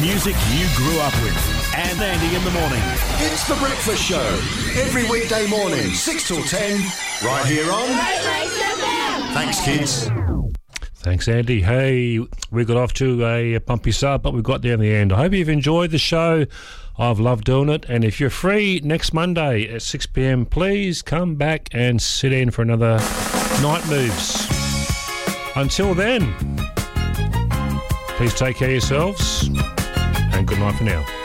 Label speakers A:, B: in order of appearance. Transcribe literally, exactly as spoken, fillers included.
A: music you grew up with. And Andy in the morning.
B: It's The Breakfast Show. Every weekday morning, six till ten, right here on... Thanks, kids.
C: Thanks, Andy. Hey, we got off to a bumpy start, but we got there in the end. I hope you've enjoyed the show. I've loved doing it. And if you're free next Monday at six p.m, please come back and sit in for another Night Moves. Until then, please take care of yourselves and good night for now.